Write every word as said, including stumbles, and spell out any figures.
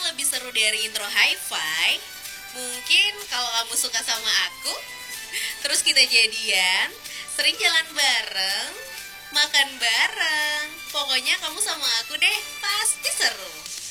lebih seru dari intro hi-fi. Mungkin kalau kamu suka sama aku, terus kita jadian, sering jalan bareng, makan bareng. Pokoknya kamu sama aku deh, pasti seru.